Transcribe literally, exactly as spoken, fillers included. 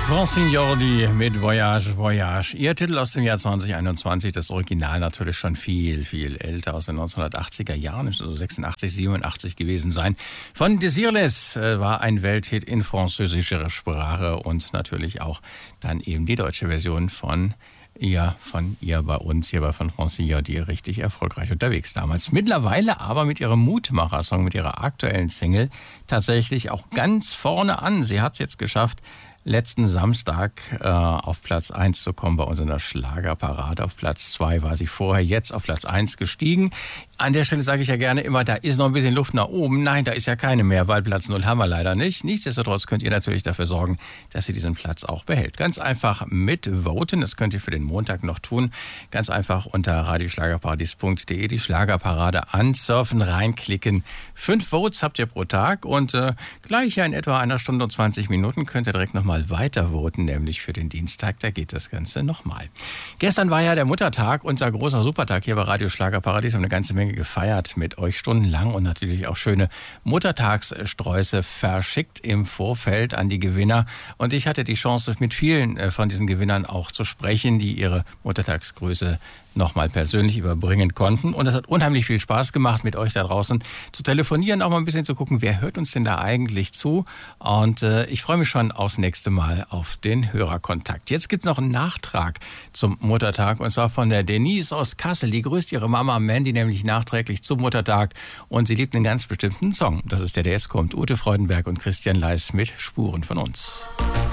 Francine Jordi mit Voyage, Voyage. Ihr Titel aus dem Jahr zwanzig einundzwanzig, das Original natürlich schon viel, viel älter, aus den neunzehnhundertachtziger Jahren, ist also sechsundachtzig, siebenundachtzig gewesen sein. Von Désirless äh, war ein Welthit in französischer Sprache und natürlich auch dann eben die deutsche Version von ihr, von ihr bei uns, hier bei von Francine Jordi, richtig erfolgreich unterwegs damals. Mittlerweile aber mit ihrem Mutmacher-Song, mit ihrer aktuellen Single tatsächlich auch ganz vorne an. Sie hat es jetzt geschafft, letzten Samstag äh, auf Platz eins zu kommen bei uns in der Schlagerparade. Auf Platz zwei war sie vorher, jetzt auf Platz eins gestiegen. An der Stelle sage ich ja gerne immer, da ist noch ein bisschen Luft nach oben. Nein, da ist ja keine mehr, weil Platz null haben wir leider nicht. Nichtsdestotrotz könnt ihr natürlich dafür sorgen, dass sie diesen Platz auch behält. Ganz einfach mitvoten, das könnt ihr für den Montag noch tun. Ganz einfach unter radioschlagerparadies punkt de die Schlagerparade ansurfen, reinklicken. Fünf Votes habt ihr pro Tag und äh, gleich ja in etwa einer Stunde und zwanzig Minuten könnt ihr direkt nochmal weiter voten, nämlich für den Dienstag, da geht das Ganze nochmal. Gestern war ja der Muttertag, unser großer Supertag hier bei Radio Schlagerparadies, haben eine ganze Menge gefeiert mit euch stundenlang und natürlich auch schöne Muttertagssträuße verschickt im Vorfeld an die Gewinner. Und ich hatte die Chance, mit vielen von diesen Gewinnern auch zu sprechen, die ihre Muttertagsgröße nochmal persönlich überbringen konnten. Und es hat unheimlich viel Spaß gemacht, mit euch da draußen zu telefonieren, auch mal ein bisschen zu gucken, wer hört uns denn da eigentlich zu. Und äh, ich freue mich schon aufs nächste Mal auf den Hörerkontakt. Jetzt gibt es noch einen Nachtrag zum Muttertag, und zwar von der Denise aus Kassel. Die grüßt ihre Mama Mandy nämlich nachträglich zum Muttertag und sie liebt einen ganz bestimmten Song. Das ist der, der jetzt kommt. Ute Freudenberg und Christian Leis mit Spuren von uns.